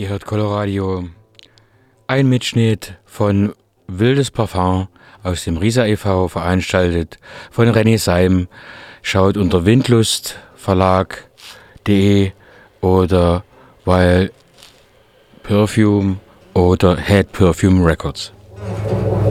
Ihr hört Coloradio. Ein Mitschnitt von Wildes Parfum aus dem Risa e.V., veranstaltet von René Seim. Schaut unter windlustverlag.de oder Wild Perfume oder Head Perfume Records.